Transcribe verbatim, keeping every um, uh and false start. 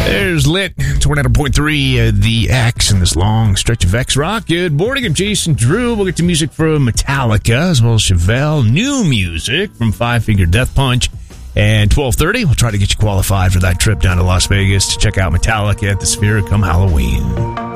There's Lit, Tornado Point three, uh, the X, and this long stretch of X Rock. Good morning, I'm Jason Drew. We'll get to music from Metallica, as well as Chevelle. New music from Five Finger Death Punch. And twelve thirty, we'll try to get you qualified for that trip down to Las Vegas to check out Metallica at the Sphere come Halloween.